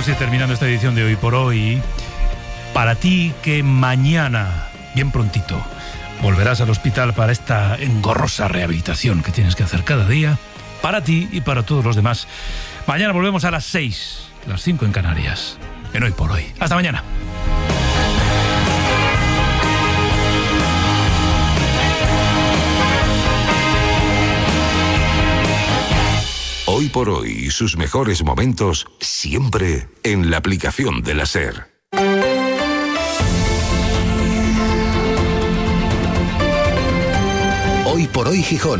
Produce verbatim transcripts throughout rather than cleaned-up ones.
vamos a ir terminando esta edición de Hoy por Hoy. Para ti que mañana, bien prontito, volverás al hospital para esta engorrosa rehabilitación que tienes que hacer cada día, para ti y para todos los demás. Mañana volvemos a las seis, las cinco en Canarias, en Hoy por Hoy. Hasta mañana. Hoy por Hoy y sus mejores momentos siempre en la aplicación de la SER. Hoy por Hoy Gijón.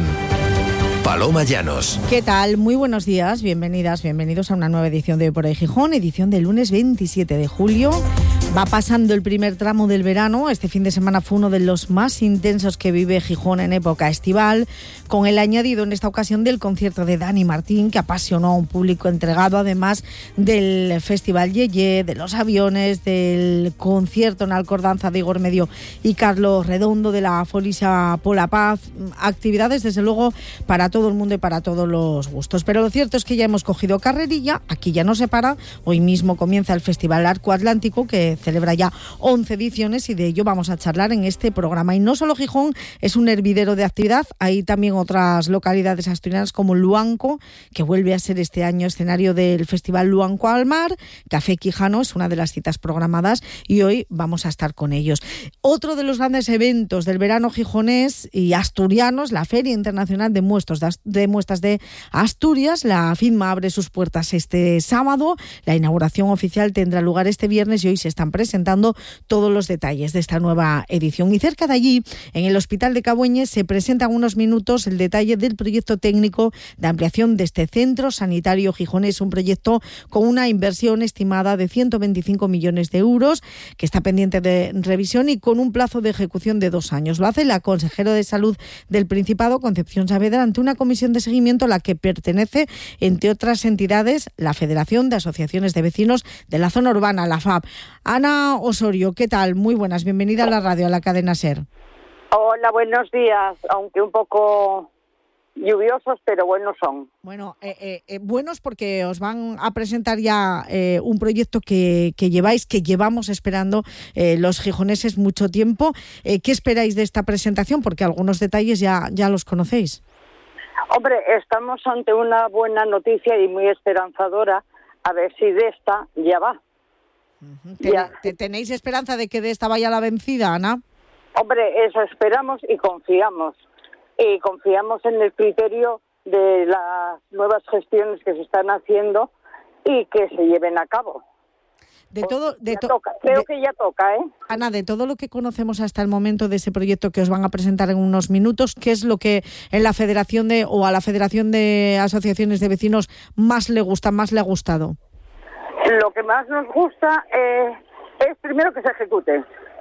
Paloma Llanos. ¿Qué tal? Muy buenos días, bienvenidas, bienvenidos a una nueva edición de Hoy por Hoy Gijón, edición del lunes veintisiete de julio. Va pasando el primer tramo del verano. Este fin de semana fue uno de los más intensos que vive Gijón en época estival, con el añadido en esta ocasión del concierto de Dani Martín, que apasionó a un público entregado, además del Festival Yeye, de los aviones, del concierto en Alcordanza de Igor Medio y Carlos Redondo, de la Folisa Pola Paz. Actividades, desde luego, para todo el mundo y para todos los gustos. Pero lo cierto es que ya hemos cogido carrerilla, aquí ya no se para. Hoy mismo comienza el Festival Arco Atlántico, que celebra ya once ediciones, y de ello vamos a charlar en este programa. Y no solo Gijón es un hervidero de actividad, hay también otras localidades asturianas como Luanco, que vuelve a ser este año escenario del Festival Luanco al Mar. Café Quijano es una de las citas programadas y hoy vamos a estar con ellos. Otro de los grandes eventos del verano gijonés y asturianos, la Feria Internacional de Muestras de Muestras de Asturias. La FINMA abre sus puertas este sábado. La inauguración oficial tendrá lugar este viernes y hoy se están presentando todos los detalles de esta nueva edición. Y cerca de allí, en el Hospital de Cabueñes, se presenta en unos minutos el detalle del proyecto técnico de ampliación de este centro sanitario gijonés, un proyecto con una inversión estimada de ciento veinticinco millones de euros, que está pendiente de revisión y con un plazo de ejecución de dos años. Lo hace la consejera de Salud del Principado, Concepción Saavedra, ante una comisión de seguimiento a la que pertenece, entre otras entidades, la Federación de Asociaciones de Vecinos de la Zona Urbana, la F A B. Ana Osorio, ¿qué tal? Muy buenas, bienvenida a la radio, a la cadena SER. Hola, buenos días, aunque un poco lluviosos, pero buenos son. Bueno, eh, eh, eh, buenos porque os van a presentar ya eh, un proyecto que, que lleváis, que llevamos esperando eh, los gijoneses mucho tiempo. Eh, ¿Qué esperáis de esta presentación? Porque algunos detalles ya, ya los conocéis. Hombre, estamos ante una buena noticia y muy esperanzadora, a ver si de esta ya va. Uh-huh. ¿Ten, ¿te, ¿Tenéis esperanza de que de esta vaya la vencida, Ana? Hombre, eso esperamos y confiamos. Y confiamos en el criterio de las nuevas gestiones que se están haciendo y que se lleven a cabo. De todo, de to- toca. Creo de, que ya toca, ¿eh? Ana, de todo lo que conocemos hasta el momento de ese proyecto que os van a presentar en unos minutos, ¿qué es lo que en la Federación de o a la Federación de Asociaciones de Vecinos más le gusta, más le ha gustado? Lo que más nos gusta eh, es primero que se ejecute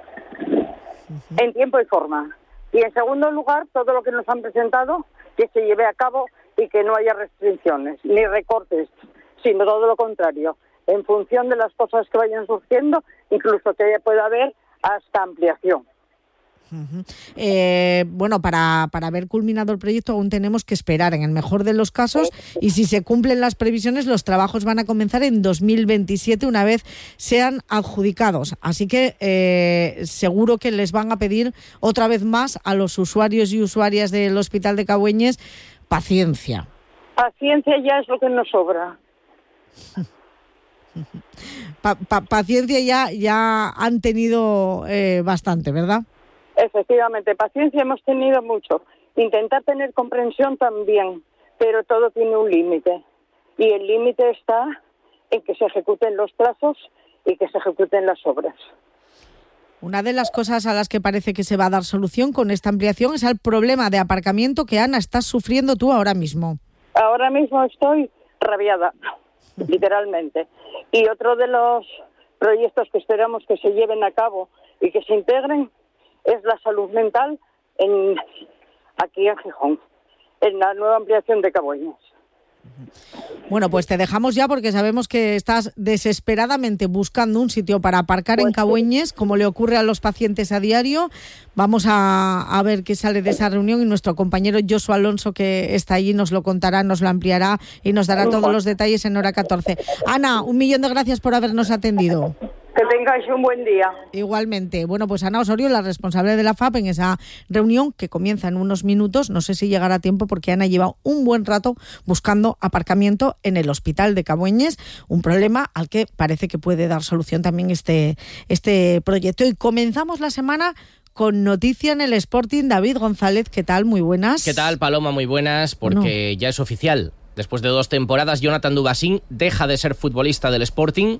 uh-huh. en tiempo y forma. Y en segundo lugar, todo lo que nos han presentado, que se lleve a cabo y que no haya restricciones ni recortes, sino todo lo contrario. En función de las cosas que vayan surgiendo, incluso que pueda haber hasta ampliación. Uh-huh. Eh, bueno, para, para haber culminado el proyecto aún tenemos que esperar, en el mejor de los casos, y si se cumplen las previsiones, los trabajos van a comenzar en dos mil veintisiete una vez sean adjudicados. Así que eh, seguro que les van a pedir otra vez más a los usuarios y usuarias del Hospital de Cabueñes paciencia. Paciencia ya es lo que nos sobra. Pa- pa- paciencia ya, ya han tenido eh, bastante, ¿verdad? Efectivamente, paciencia hemos tenido mucho. Intentar tener comprensión también, pero todo tiene un límite. Y el límite está en que se ejecuten los plazos y que se ejecuten las obras. Una de las cosas a las que parece que se va a dar solución con esta ampliación es el problema de aparcamiento que, Ana, estás sufriendo tú ahora mismo. Ahora mismo estoy rabiada, literalmente. Y otro de los proyectos que esperamos que se lleven a cabo y que se integren es la salud mental en aquí en Gijón, en la nueva ampliación de Cabueñes. Bueno, pues te dejamos ya porque sabemos que estás desesperadamente buscando un sitio para aparcar pues en Cabueñes, sí. como le ocurre a los pacientes a diario. Vamos a, a ver qué sale de esa reunión y nuestro compañero Josu Alonso, que está allí, nos lo contará, nos lo ampliará y nos dará todos los detalles en hora catorce. Ana, un millón de gracias por habernos atendido. Que tengáis un buen día. Igualmente. Bueno, pues Ana Osorio, la responsable de la F A P en esa reunión que comienza en unos minutos. No sé si llegará a tiempo porque Ana lleva un buen rato buscando aparcamiento en el hospital de Cabueñes, un problema al que parece que puede dar solución también este, este proyecto. Y comenzamos la semana con noticia en el Sporting. David González, ¿qué tal? Muy buenas. ¿Qué tal, Paloma? Muy buenas, porque no. ya es oficial. Después de dos temporadas, Jonathan Dubasín deja de ser futbolista del Sporting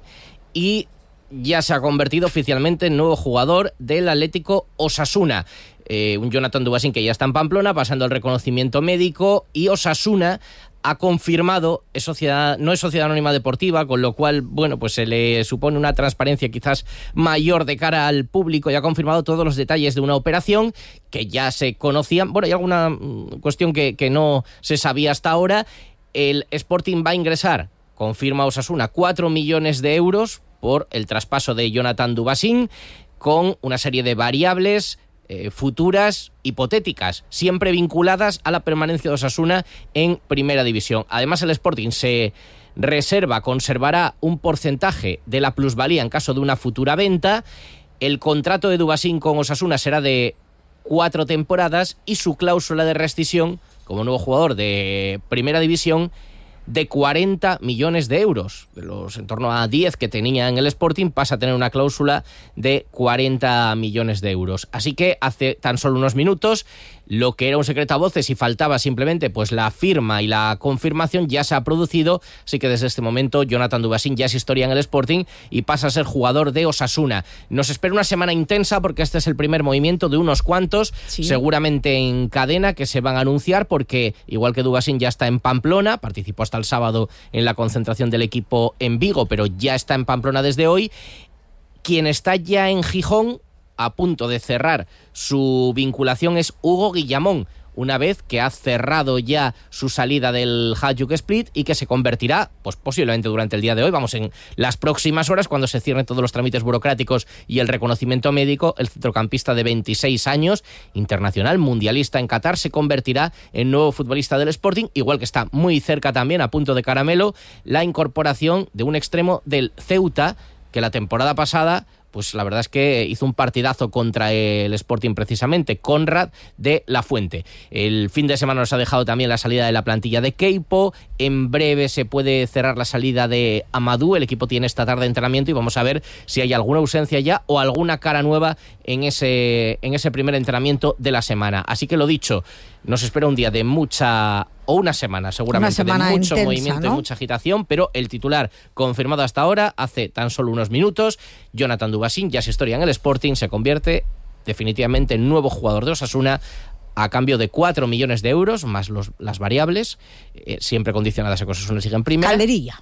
y ya se ha convertido oficialmente en nuevo jugador del Atlético Osasuna. Eh, un Jonathan Dubasín que ya está en Pamplona, pasando el reconocimiento médico, y Osasuna ha confirmado, es sociedad, no es sociedad anónima deportiva, con lo cual, bueno, pues se le supone una transparencia quizás mayor de cara al público, y ha confirmado todos los detalles de una operación que ya se conocían. Bueno, hay alguna mm, cuestión que, que no se sabía hasta ahora. El Sporting va a ingresar, confirma Osasuna, cuatro millones de euros por el traspaso de Jonathan Dubasín, con una serie de variables eh, futuras, hipotéticas, siempre vinculadas a la permanencia de Osasuna en Primera División. Además, el Sporting se reserva, conservará un porcentaje de la plusvalía en caso de una futura venta. El contrato de Dubasín con Osasuna será de cuatro temporadas y su cláusula de rescisión como nuevo jugador de Primera División de cuarenta millones de euros. De los en torno a diez que tenía en el Sporting, pasa a tener una cláusula de cuarenta millones de euros. Así que hace tan solo unos minutos, lo que era un secreto a voces y faltaba simplemente pues la firma y la confirmación ya se ha producido. Así que desde este momento Jonathan Dubasín ya es historia en el Sporting y pasa a ser jugador de Osasuna. Nos espera una semana intensa porque este es el primer movimiento de unos cuantos, sí. seguramente en cadena, que se van a anunciar, porque igual que Dubasín ya está en Pamplona, participó hasta el sábado en la concentración del equipo en Vigo, pero ya está en Pamplona desde hoy. Quien está ya en Gijón, a punto de cerrar su vinculación, es Hugo Guillamón, una vez que ha cerrado ya su salida del Hajduk Split y que se convertirá, pues posiblemente durante el día de hoy, vamos, en las próximas horas, cuando se cierren todos los trámites burocráticos y el reconocimiento médico, el centrocampista de veintiséis años, internacional, mundialista en Qatar, se convertirá en nuevo futbolista del Sporting, igual que está muy cerca también, a punto de caramelo, la incorporación de un extremo del Ceuta, que la temporada pasada, pues la verdad es que hizo un partidazo contra el Sporting precisamente, Conrad de la Fuente. El fin de semana nos ha dejado también la salida de la plantilla de Keipo. En breve se puede cerrar la salida de Amadou. El equipo tiene esta tarde entrenamiento y vamos a ver si hay alguna ausencia ya o alguna cara nueva en ese, en ese primer entrenamiento de la semana. Así que lo dicho, nos espera un día de mucha, o una semana seguramente, una semana de mucho intensa, movimiento, ¿no? Y mucha agitación, pero el titular confirmado hasta ahora, hace tan solo unos minutos, Jonathan Dubasín ya es historia en el Sporting, se convierte definitivamente en nuevo jugador de Osasuna a cambio de cuatro millones de euros, más los, las variables, eh, siempre condicionadas a que Osasuna siga en primera. Calderilla.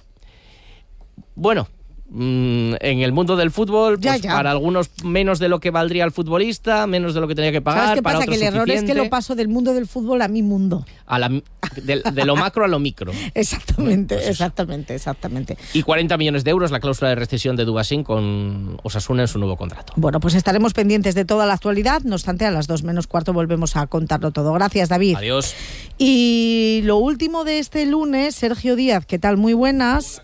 Bueno, en el mundo del fútbol, pues ya, ya. para algunos menos de lo que valdría el futbolista, menos de lo que tenía que pagar. ¿Sabes qué para pasa? Que el error es que lo paso del mundo del fútbol a mi mundo. A la, de, de lo macro a lo micro. Exactamente, pues exactamente, exactamente. Y cuarenta millones de euros la cláusula de rescisión de Dubasín con Osasuna en su nuevo contrato. Bueno, pues estaremos pendientes de toda la actualidad. No obstante, a las dos menos cuarto volvemos a contarlo todo. Gracias, David. Adiós. Y lo último de este lunes, Sergio Díaz, ¿qué tal? Muy buenas.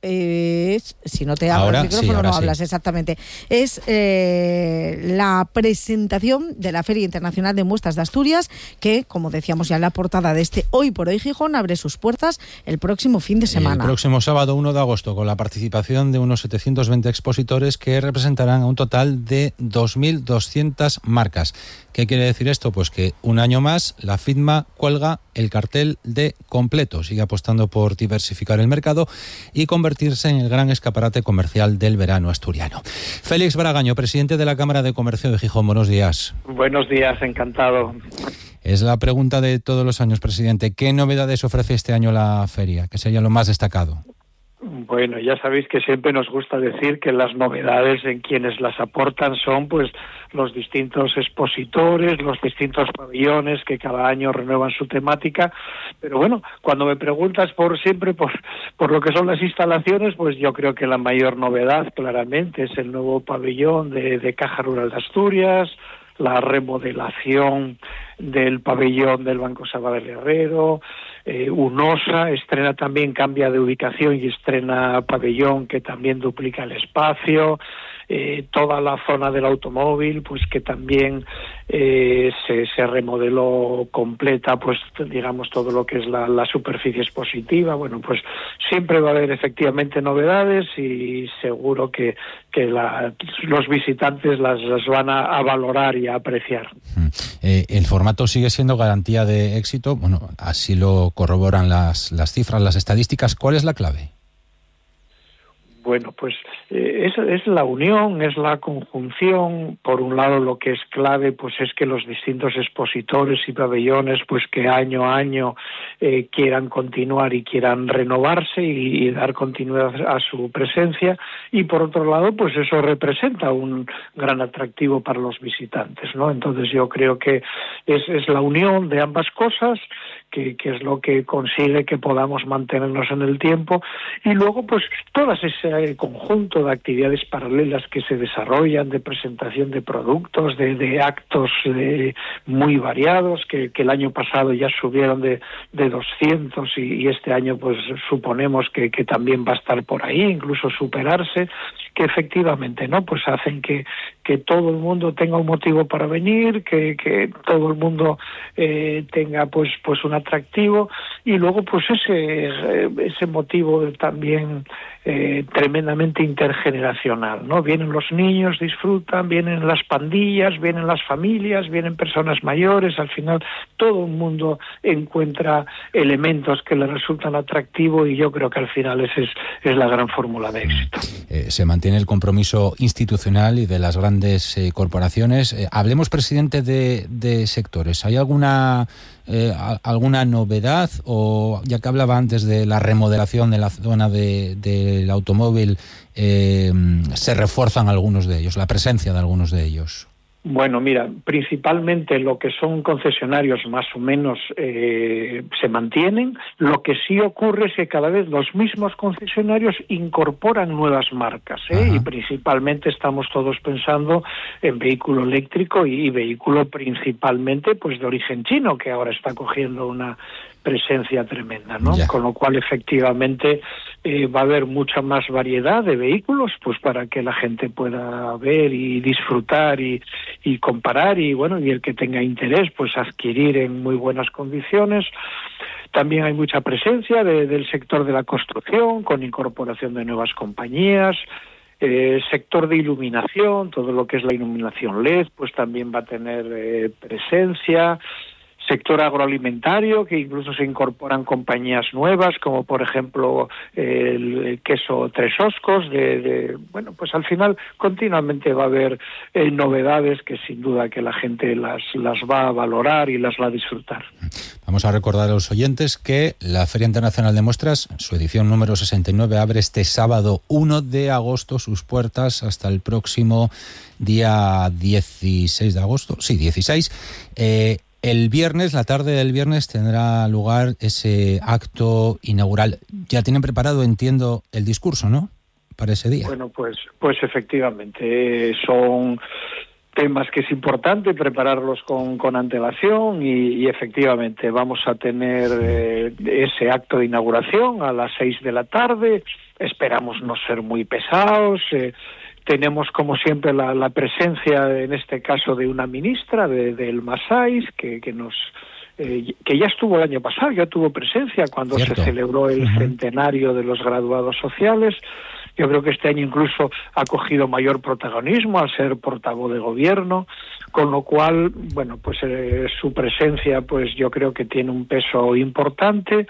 Es, si no te abro el micrófono, sí, no hablas, sí. Exactamente. Es eh, la presentación de la Feria Internacional de Muestras de Asturias, que, como decíamos ya en la portada de este Hoy por Hoy Gijón, abre sus puertas el próximo fin de semana. El próximo sábado uno de agosto, con la participación de unos setecientos veinte expositores que representarán a un total de dos mil doscientas marcas. ¿Qué quiere decir esto? Pues que un año más la FITMA cuelga el cartel de completo, sigue apostando por diversificar el mercado y convertirse en el gran escaparate comercial del verano asturiano. Félix Bragaño, presidente de la Cámara de Comercio de Gijón, buenos días. Buenos días, encantado. Es la pregunta de todos los años, presidente. ¿Qué novedades ofrece este año la feria? ¿Qué sería lo más destacado? Bueno, ya sabéis que siempre nos gusta decir que las novedades en quienes las aportan son pues los distintos expositores, los distintos pabellones que cada año renuevan su temática, pero bueno, cuando me preguntas por siempre por, por lo que son las instalaciones, pues yo creo que la mayor novedad claramente es el nuevo pabellón de, de Caja Rural de Asturias, la remodelación del pabellón del Banco Sabadell Herrero, eh, UNOSA estrena también, cambia de ubicación y estrena pabellón que también duplica el espacio, eh, toda la zona del automóvil, pues que también eh, se, se remodeló completa, pues digamos todo lo que es la, la superficie expositiva. Bueno, pues siempre va a haber efectivamente novedades y seguro que, que la, los visitantes las, las van a, a valorar y a apreciar. Eh, el formato sigue siendo garantía de éxito, bueno, así lo corroboran las, las cifras, las estadísticas. ¿Cuál es la clave? Bueno, pues eh, es, es la unión, es la conjunción. Por un lado, lo que es clave pues es que los distintos expositores y pabellones pues que año a año eh, quieran continuar y quieran renovarse y, y dar continuidad a su presencia, y por otro lado pues eso representa un gran atractivo para los visitantes, ¿no? Entonces yo creo que es, es la unión de ambas cosas que, que es lo que consigue que podamos mantenernos en el tiempo, y luego pues todas ese conjunto de actividades paralelas que se desarrollan, de presentación de productos, de, de actos de, muy variados, que, que el año pasado ya subieron de, de doscientos y, y este año pues suponemos que, que también va a estar por ahí, incluso superarse, que efectivamente no pues hacen que, que todo el mundo tenga un motivo para venir, que, que todo el mundo eh, tenga pues pues un atractivo, y luego pues ese ese motivo también eh, tremendamente intergeneracional, ¿no? Vienen los niños, disfrutan, vienen las pandillas, vienen las familias, vienen personas mayores, al final todo el mundo encuentra elementos que le resultan atractivos, y yo creo que al final esa es, es la gran fórmula de éxito. Eh, se mantiene el compromiso institucional y de las grandes eh, corporaciones. Eh, hablemos, presidente, de, de sectores. ¿Hay alguna eh, a, alguna novedad? O ya que hablaba antes de la remodelación de la zona de, del automóvil, eh, se refuerzan algunos de ellos, la presencia de algunos de ellos. Bueno, mira, principalmente lo que son concesionarios más o menos eh, se mantienen. Lo que sí ocurre es que cada vez los mismos concesionarios incorporan nuevas marcas, ¿eh? Y principalmente estamos todos pensando en vehículo eléctrico y, y vehículo principalmente pues de origen chino, que ahora está cogiendo una presencia tremenda, ¿no? Ya. Con lo cual efectivamente eh, va a haber mucha más variedad de vehículos, pues para que la gente pueda ver y disfrutar y, y comparar, y bueno, y el que tenga interés pues adquirir en muy buenas condiciones. También hay mucha presencia de, del sector de la construcción, con incorporación de nuevas compañías. Eh, sector de iluminación, todo lo que es la iluminación L E D, pues también va a tener eh, presencia. Sector agroalimentario, que incluso se incorporan compañías nuevas, como por ejemplo el, el queso Tres Oscos. De, de, bueno, pues al final continuamente va a haber eh, novedades que sin duda que la gente las, las va a valorar y las va a disfrutar. Vamos a recordar a los oyentes que la Feria Internacional de Muestras, su edición número sesenta y nueve, abre este sábado uno de agosto sus puertas hasta el próximo día dieciséis de agosto. Sí, dieciséis. Eh, El viernes, la tarde del viernes, tendrá lugar ese acto inaugural. Ya tienen preparado, entiendo, el discurso, ¿no?, para ese día. Bueno, pues, pues efectivamente, son temas que es importante prepararlos con, con antelación y, y efectivamente vamos a tener eh, ese acto de inauguración a las seis de la tarde. Esperamos no ser muy pesados. Eh, Tenemos, como siempre, la, la presencia, en este caso, de una ministra de, del Masais, que, que nos eh, que ya estuvo el año pasado, ya tuvo presencia cuando Cierto. se celebró el uh-huh. centenario de los graduados sociales. Yo creo que este año incluso ha cogido mayor protagonismo al ser portavoz de gobierno, con lo cual, bueno, pues eh, su presencia, pues yo creo que tiene un peso importante.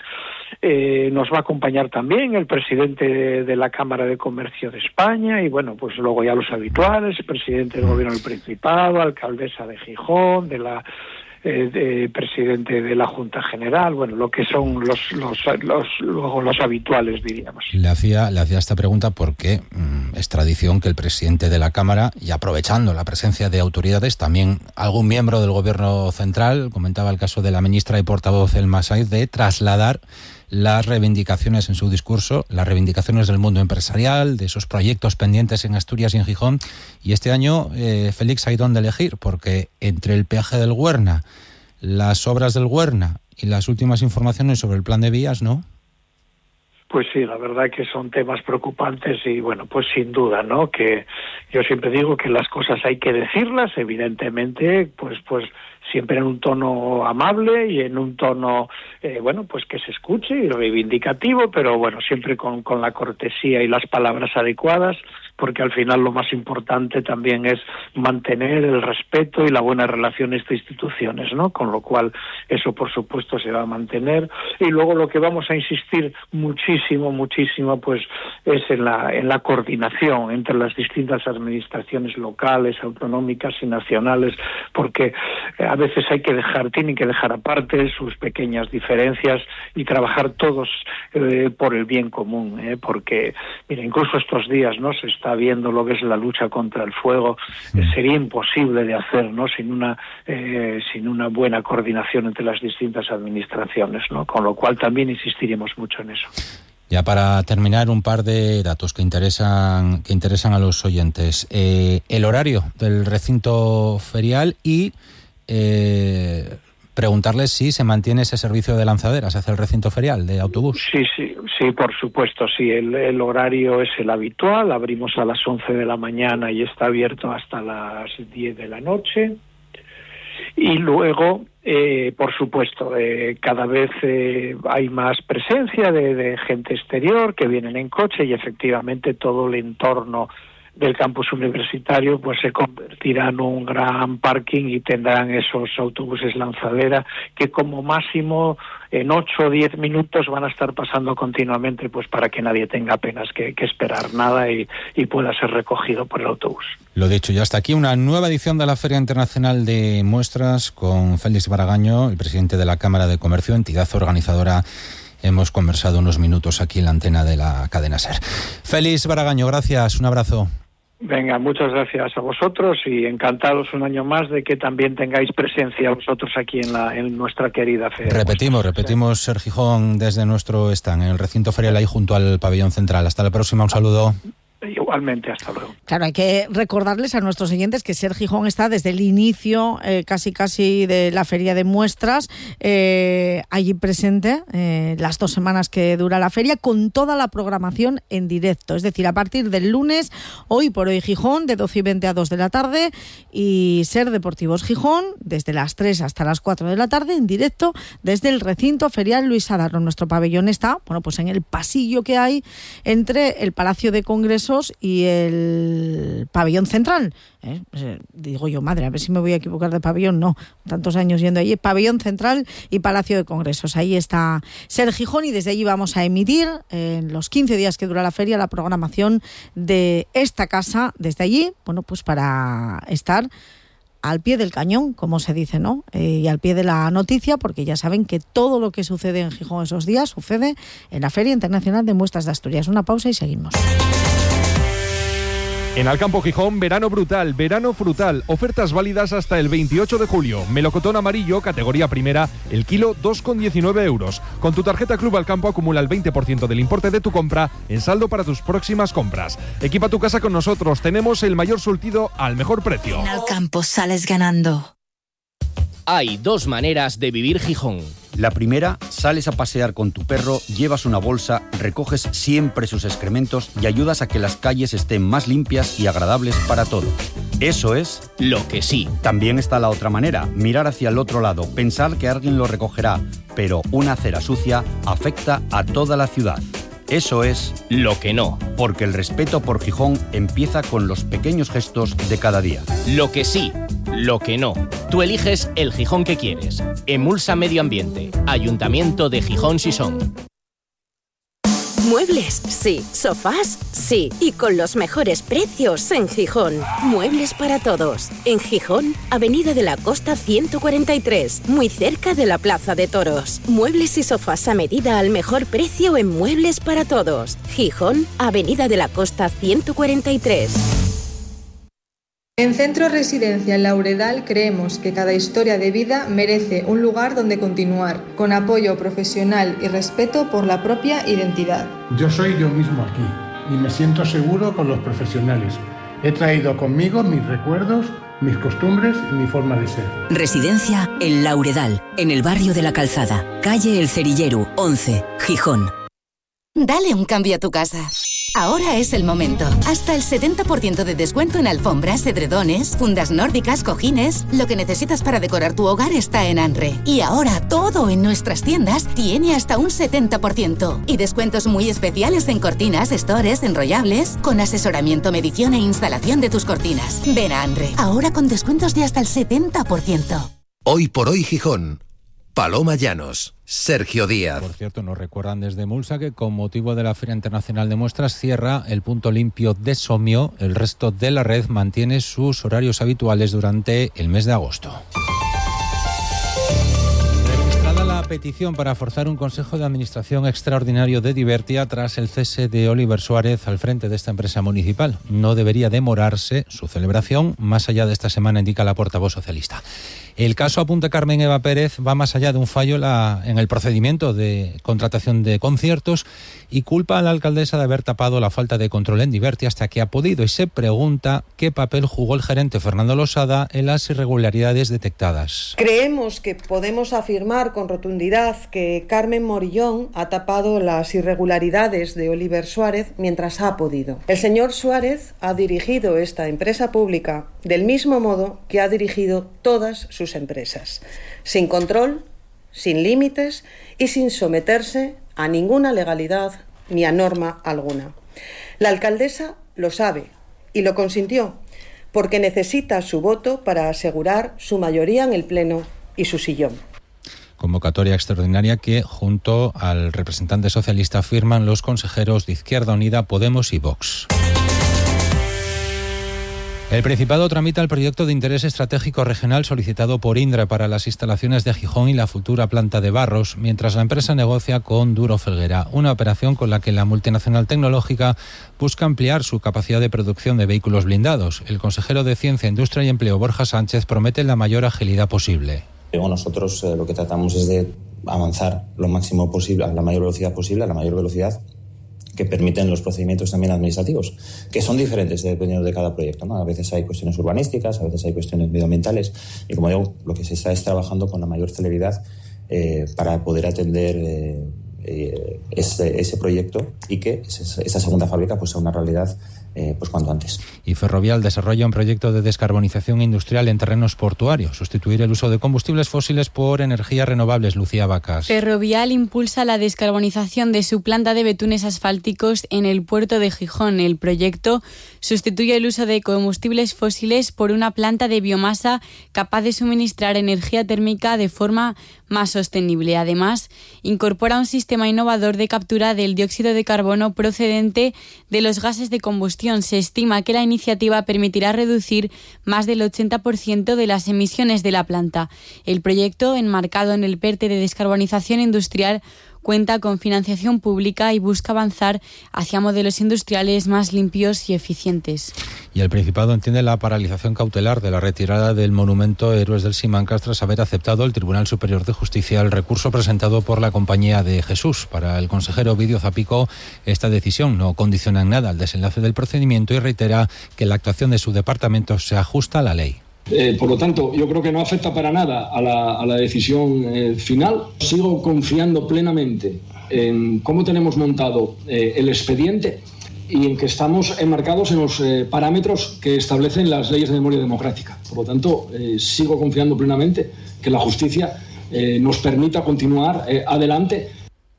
Eh, nos va a acompañar también el presidente de, de la Cámara de Comercio de España y, bueno, pues luego ya los habituales, el presidente del Gobierno del Principado, alcaldesa de Gijón, de la eh, de presidente de la Junta General, bueno, lo que son los los los, los, los habituales, diríamos. Le hacía, le hacía esta pregunta porque mmm, es tradición que el presidente de la Cámara, y aprovechando la presencia de autoridades, también algún miembro del Gobierno central, comentaba el caso de la ministra y portavoz Elma Saiz, de trasladar las reivindicaciones en su discurso, las reivindicaciones del mundo empresarial, de esos proyectos pendientes en Asturias y en Gijón. Y este año, eh, Félix, hay donde elegir, porque entre el peaje del Güerna, las obras del Güerna y las últimas informaciones sobre el plan de vías, ¿no? Pues sí, la verdad que son temas preocupantes y bueno, pues sin duda, ¿no? Que yo siempre digo que las cosas hay que decirlas, evidentemente, pues pues siempre en un tono amable y en un tono, eh, bueno, pues que se escuche y reivindicativo, pero bueno, siempre con, con la cortesía y las palabras adecuadas, porque al final lo más importante también es mantener el respeto y la buena relación entre instituciones, ¿no? Con lo cual eso por supuesto se va a mantener. Y luego lo que vamos a insistir muchísimo, muchísimo, pues es en la, en la coordinación entre las distintas administraciones locales, autonómicas y nacionales, porque eh, a veces hay que dejar, tienen que dejar aparte sus pequeñas diferencias y trabajar todos eh, por el bien común, ¿eh? Porque, mira, incluso estos días, ¿no? Se está viendo lo que es la lucha contra el fuego, eh, sería imposible de hacer, ¿no? Sin una eh, sin una buena coordinación entre las distintas administraciones, ¿no? Con lo cual también insistiremos mucho en eso. Ya para terminar, un par de datos que interesan que interesan a los oyentes. Eh, el horario del recinto ferial y eh, preguntarles si se mantiene ese servicio de lanzaderas hacia el recinto ferial de autobús. Sí, sí, sí, por supuesto, sí. El, el horario es el habitual. Abrimos a las once de la mañana y está abierto hasta las diez de la noche. Y luego, eh, por supuesto, eh, cada vez eh, hay más presencia de, de gente exterior que vienen en coche y efectivamente todo el entorno del campus universitario pues se convertirá en un gran parking y tendrán esos autobuses lanzadera que como máximo en ocho o diez minutos van a estar pasando continuamente pues para que nadie tenga apenas que, que esperar nada y, y pueda ser recogido por el autobús. Lo dicho, ya hasta aquí una nueva edición de la Feria Internacional de Muestras con Félix Baragaño, el presidente de la Cámara de Comercio, entidad organizadora. Hemos conversado unos minutos aquí en la antena de la cadena SER. Félix Baragaño, gracias, un abrazo. Venga, muchas gracias a vosotros y encantados un año más de que también tengáis presencia vosotros aquí en la en nuestra querida feria. Repetimos, repetimos, Ser Gijón desde nuestro stand en el recinto ferial ahí junto al pabellón central. Hasta la próxima, un saludo. Igualmente, hasta luego. Claro, hay que recordarles a nuestros oyentes que Ser Gijón está desde el inicio, eh, casi casi de la feria de muestras, eh, allí presente, eh, las dos semanas que dura la feria, con toda la programación en directo. Es decir, a partir del lunes, Hoy por Hoy Gijón, de doce y veinte a dos de la tarde, y Ser Deportivos Gijón, desde las tres hasta las cuatro de la tarde, en directo, desde el recinto ferial Luis Adarro. Nuestro pabellón está, bueno, pues en el pasillo que hay entre el Palacio de Congresos y el pabellón central. ¿Eh? Digo yo, madre, a ver si me voy a equivocar de pabellón. No, tantos años yendo allí. Pabellón central y Palacio de Congresos. Ahí está Ser Gijón y desde allí vamos a emitir en los quince días que dura la feria la programación de esta casa desde allí, bueno, pues para estar al pie del cañón, como se dice, ¿no? Eh, y al pie de la noticia, porque ya saben que todo lo que sucede en Gijón esos días sucede en la Feria Internacional de Muestras de Asturias. Una pausa y seguimos. En Alcampo Gijón, verano brutal, verano frutal, ofertas válidas hasta el veintiocho de julio. Melocotón amarillo, categoría primera, el kilo dos con diecinueve euros. Con tu tarjeta Club Alcampo acumula el veinte por ciento del importe de tu compra en saldo para tus próximas compras. Equipa tu casa con nosotros, tenemos el mayor surtido al mejor precio. En Alcampo sales ganando. Hay dos maneras de vivir Gijón. La primera, sales a pasear con tu perro, llevas una bolsa, recoges siempre sus excrementos y ayudas a que las calles estén más limpias y agradables para todos. Eso es lo que sí. También está la otra manera, mirar hacia el otro lado, pensar que alguien lo recogerá, pero una acera sucia afecta a toda la ciudad. Eso es lo que no. Porque el respeto por Gijón empieza con los pequeños gestos de cada día. Lo que sí, lo que no. Tú eliges el Gijón que quieres. Emulsa Medio Ambiente. Ayuntamiento de Gijón Sisón. Muebles, sí. Sofás, sí. Y con los mejores precios en Gijón. Muebles para todos. En Gijón, Avenida de la Costa ciento cuarenta y tres, muy cerca de la Plaza de Toros. Muebles y sofás a medida al mejor precio en Muebles para todos. Gijón, Avenida de la Costa ciento cuarenta y tres. En Centro Residencial Lauredal creemos que cada historia de vida merece un lugar donde continuar, con apoyo profesional y respeto por la propia identidad. Yo soy yo mismo aquí y me siento seguro con los profesionales. He traído conmigo mis recuerdos, mis costumbres y mi forma de ser. Residencia El Lauredal, en el barrio de La Calzada, calle El Cerillero, once, Gijón. Dale un cambio a tu casa. Ahora es el momento. Hasta el setenta por ciento de descuento en alfombras, edredones, fundas nórdicas, cojines. Lo que necesitas para decorar tu hogar está en Anre. Y ahora todo en nuestras tiendas tiene hasta un setenta por ciento. Y descuentos muy especiales en cortinas, estores, enrollables, con asesoramiento, medición e instalación de tus cortinas. Ven a Anre. Ahora con descuentos de hasta el setenta por ciento. Hoy por hoy Gijón. Paloma Llanos, Sergio Díaz. Por cierto, nos recuerdan desde Mulsa que con motivo de la Feria Internacional de Muestras cierra el punto limpio de Somio. El resto de la red mantiene sus horarios habituales durante el mes de agosto. Registrada la petición para forzar un consejo de administración extraordinario de Divertia tras el cese de Oliver Suárez al frente de esta empresa municipal. No debería demorarse su celebración más allá de esta semana, indica la portavoz socialista. El caso, apunta Carmen Eva Pérez, va más allá de un fallo la, en el procedimiento de contratación de conciertos y culpa a la alcaldesa de haber tapado la falta de control en Divertia hasta que ha podido, y se pregunta qué papel jugó el gerente Fernando Losada en las irregularidades detectadas. Creemos que podemos afirmar con rotundidad que Carmen Morillón ha tapado las irregularidades de Oliver Suárez mientras ha podido. El señor Suárez ha dirigido esta empresa pública del mismo modo que ha dirigido todas sus empresas, sin control, sin límites y sin someterse a ninguna legalidad ni a norma alguna. La alcaldesa lo sabe y lo consintió, porque necesita su voto para asegurar su mayoría en el Pleno y su sillón. Convocatoria extraordinaria que, junto al representante socialista, firman los consejeros de Izquierda Unida, Podemos y Vox. El Principado tramita el proyecto de interés estratégico regional solicitado por Indra para las instalaciones de Gijón y la futura planta de Barros, mientras la empresa negocia con Duro Felguera, una operación con la que la multinacional tecnológica busca ampliar su capacidad de producción de vehículos blindados. El consejero de Ciencia, Industria y Empleo, Borja Sánchez, promete la mayor agilidad posible. Luego nosotros eh, lo que tratamos es de avanzar lo máximo posible, a la mayor velocidad posible, a la mayor velocidad que permiten los procedimientos también administrativos, que son diferentes dependiendo de cada proyecto, ¿no? A veces hay cuestiones urbanísticas, a veces hay cuestiones medioambientales, y como digo, lo que se está es trabajando con la mayor celeridad eh, para poder atender eh, eh, ese, ese proyecto y que ese, esa segunda fábrica pues sea una realidad eh, pues cuanto antes. Y Ferrovial desarrolla un proyecto de descarbonización industrial en terrenos portuarios, sustituir el uso de combustibles fósiles por energías renovables. Lucía Vacas. Ferrovial impulsa la descarbonización de su planta de betunes asfálticos en el puerto de Gijón. El proyecto sustituye el uso de combustibles fósiles por una planta de biomasa capaz de suministrar energía térmica de forma más sostenible. Además, incorpora un sistema innovador de captura del dióxido de carbono procedente de los gases de combustión. Se estima que la iniciativa permitirá reducir más del ochenta por ciento de las emisiones de la planta. El proyecto, enmarcado en el PERTE de descarbonización industrial, cuenta con financiación pública y busca avanzar hacia modelos industriales más limpios y eficientes. Y el Principado entiende la paralización cautelar de la retirada del monumento Héroes del Simancas tras haber aceptado el Tribunal Superior de Justicia el recurso presentado por la Compañía de Jesús. Para el consejero Ovidio Zapico, esta decisión no condiciona en nada al desenlace del procedimiento y reitera que la actuación de su departamento se ajusta a la ley. Eh, por lo tanto, yo creo que no afecta para nada a la, a la decisión eh, final. Sigo confiando plenamente en cómo tenemos montado eh, el expediente y en que estamos enmarcados en los eh, parámetros que establecen las leyes de memoria democrática. Por lo tanto, eh, sigo confiando plenamente que la justicia eh, nos permita continuar eh, adelante.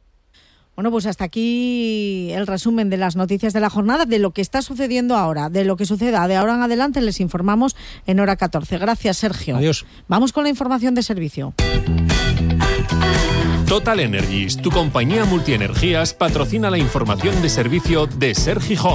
Bueno, pues hasta aquí el resumen de las noticias de la jornada, de lo que está sucediendo ahora, de lo que suceda de ahora en adelante, les informamos en hora catorce. Gracias, Sergio. Adiós. Vamos con la información de servicio. Total Energies, tu compañía multienergías, patrocina la información de servicio de Ser Gijón.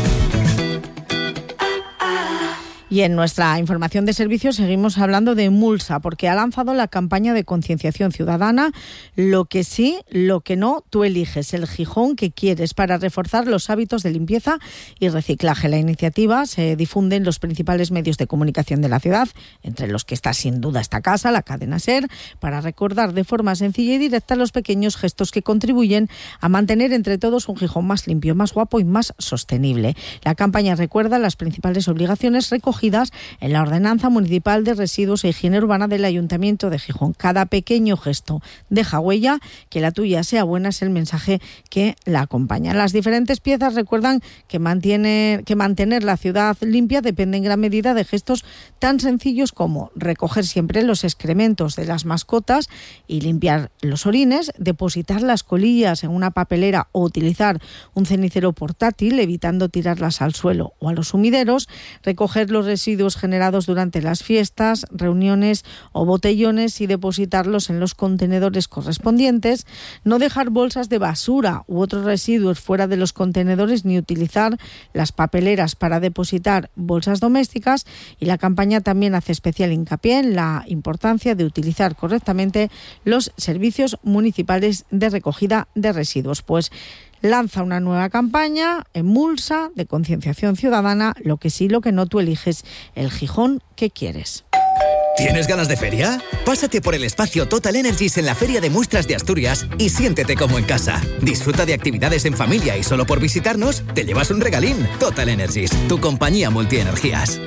Y en nuestra información de servicios seguimos hablando de Mulsa, porque ha lanzado la campaña de concienciación ciudadana Lo que sí, lo que no, tú eliges, el Gijón que quieres, para reforzar los hábitos de limpieza y reciclaje. La iniciativa se difunde en los principales medios de comunicación de la ciudad, entre los que está sin duda esta casa, la cadena SER, para recordar de forma sencilla y directa los pequeños gestos que contribuyen a mantener entre todos un Gijón más limpio, más guapo y más sostenible. La campaña recuerda las principales obligaciones recogidas en la Ordenanza Municipal de Residuos e Higiene Urbana del Ayuntamiento de Gijón. Cada pequeño gesto deja huella, que la tuya sea buena es el mensaje que la acompaña. Las diferentes piezas recuerdan que, mantiene, que mantener la ciudad limpia depende en gran medida de gestos tan sencillos como recoger siempre los excrementos de las mascotas y limpiar los orines, depositar las colillas en una papelera o utilizar un cenicero portátil, evitando tirarlas al suelo o a los sumideros, recoger los residuos generados durante las fiestas, reuniones o botellones y depositarlos en los contenedores correspondientes, no dejar bolsas de basura u otros residuos fuera de los contenedores ni utilizar las papeleras para depositar bolsas domésticas, y la campaña también hace especial hincapié en la importancia de utilizar correctamente los servicios municipales de recogida de residuos. Pues lanza una nueva campaña en Mulsa de concienciación ciudadana, Lo que sí, lo que no, tú eliges, el Gijón que quieres. ¿Tienes ganas de feria? Pásate por el espacio Total Energies en la Feria de Muestras de Asturias y siéntete como en casa. Disfruta de actividades en familia y solo por visitarnos te llevas un regalín. Total Energies, tu compañía multienergías.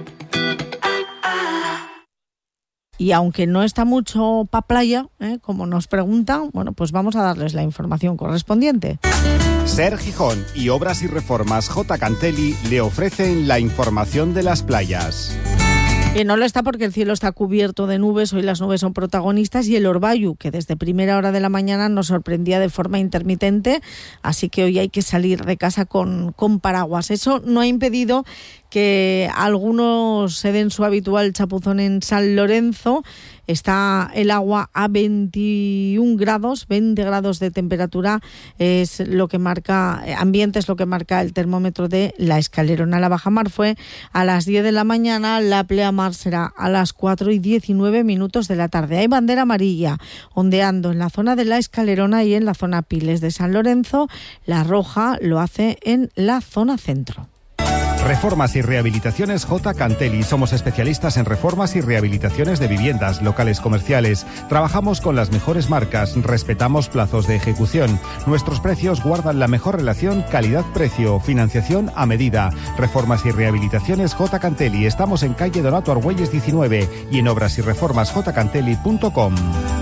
Y aunque no está mucho pa' playa, ¿eh? como nos preguntan, bueno, pues vamos a darles la información correspondiente. Ser Gijón y Obras y Reformas J. Cantelli le ofrecen la información de las playas. Y no lo está porque el cielo está cubierto de nubes. Hoy las nubes son protagonistas y el orvallo, que desde primera hora de la mañana nos sorprendía de forma intermitente, así que hoy hay que salir de casa con, con paraguas. Eso no ha impedido que algunos se den su habitual chapuzón en San Lorenzo. Está el agua a veintiún grados, veinte grados de temperatura es lo que marca, ambiente es lo que marca el termómetro de la Escalerona. La bajamar fue a las diez de la mañana, la pleamar será a las cuatro y diecinueve minutos de la tarde. Hay bandera amarilla ondeando en la zona de la Escalerona y en la zona Piles de San Lorenzo. La roja lo hace en la zona centro. Reformas y Rehabilitaciones J. Cantelli. Somos especialistas en reformas y rehabilitaciones de viviendas, locales comerciales. Trabajamos con las mejores marcas, respetamos plazos de ejecución. Nuestros precios guardan la mejor relación calidad-precio, financiación a medida. Reformas y Rehabilitaciones J. Cantelli. Estamos en calle Donato Argüelles diecinueve y en obras y reformas j cantelli punto com.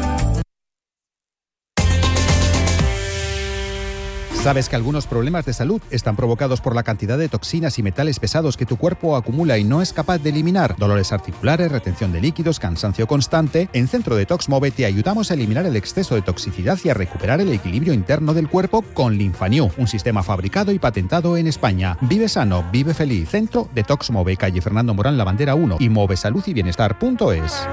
¿Sabes que algunos problemas de salud están provocados por la cantidad de toxinas y metales pesados que tu cuerpo acumula y no es capaz de eliminar? Dolores articulares, retención de líquidos, cansancio constante. En Centro Detox Move te ayudamos a eliminar el exceso de toxicidad y a recuperar el equilibrio interno del cuerpo con Linfanew, un sistema fabricado y patentado en España. Vive sano, vive feliz. Centro Detox Move, calle Fernando Morán, La Bandera uno y move salud y bienestar punto es.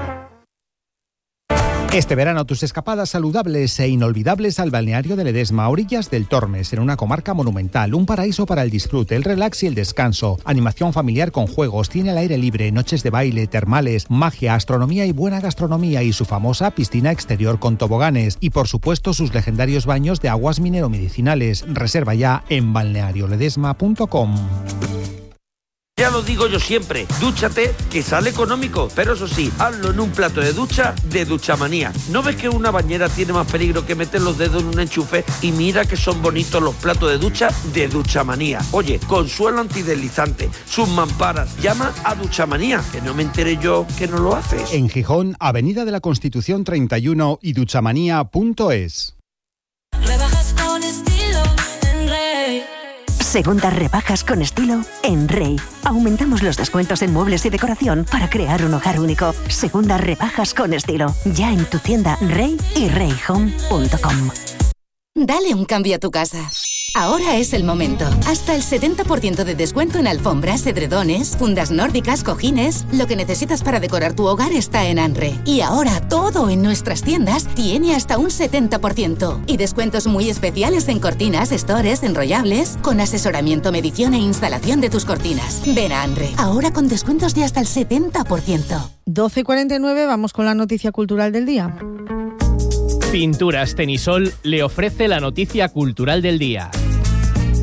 Este verano tus escapadas saludables e inolvidables al balneario de Ledesma, a orillas del Tormes, en una comarca monumental, un paraíso para el disfrute, el relax y el descanso, animación familiar con juegos, cine al aire libre, noches de baile, termales, magia, astronomía y buena gastronomía y su famosa piscina exterior con toboganes y por supuesto sus legendarios baños de aguas mineromedicinales. Reserva ya en balneario ledesma punto com. Ya lo digo yo siempre, dúchate que sale económico, pero eso sí, hazlo en un plato de ducha de Duchamanía. ¿No ves que una bañera tiene más peligro que meter los dedos en un enchufe? Y mira que son bonitos los platos de ducha de Duchamanía. Oye, con suelo antideslizante, sus mamparas, llama a Duchamanía, que no me enteré yo que no lo haces. En Gijón, Avenida de la Constitución treinta y uno y duchamanía punto es. Rebajas con estilo en Rey. Segundas rebajas con estilo en Rey. Aumentamos los descuentos en muebles y decoración para crear un hogar único. Segundas rebajas con estilo. Ya en tu tienda Rey y rey home punto com. Dale un cambio a tu casa. Ahora es el momento. Hasta el setenta por ciento de descuento en alfombras, edredones, fundas nórdicas, cojines. Lo que necesitas para decorar tu hogar está en Anre. Y ahora todo en nuestras tiendas tiene hasta un setenta por ciento. Y descuentos muy especiales en cortinas, stores, enrollables, con asesoramiento, medición e instalación de tus cortinas. Ven a Anre. Ahora con descuentos de hasta el setenta por ciento. doce cuarenta y nueve, vamos con la noticia cultural del día. Pinturas Tenisol le ofrece la noticia cultural del día.